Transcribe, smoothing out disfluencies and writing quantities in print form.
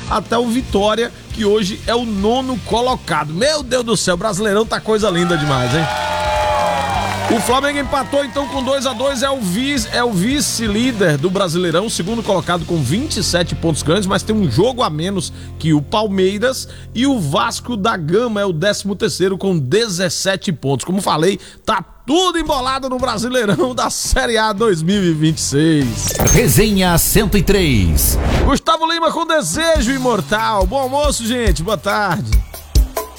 até o Vitória, que hoje é o 9º colocado. Meu Deus do céu, Brasileirão tá coisa linda demais, hein? O Flamengo empatou então com 2-2, é o vice-líder do Brasileirão, segundo colocado com 27 pontos ganhos, mas tem um jogo a menos que o Palmeiras, e o Vasco da Gama é o 13º com 17 pontos. Como falei, tá tudo embolado no Brasileirão da Série A 2026. Resenha 103. Gustavo Lima com Desejo Imortal. Bom almoço, gente. Boa tarde.